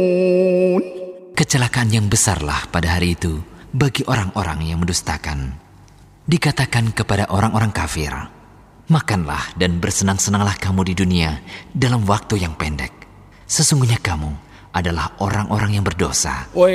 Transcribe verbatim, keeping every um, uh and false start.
Kecelakaan yang besarlah pada hari itu bagi orang-orang yang mendustakan. Dikatakan kepada orang-orang kafir, makanlah dan bersenang-senanglah kamu di dunia dalam waktu yang pendek. Sesungguhnya kamu adalah orang-orang yang berdosa.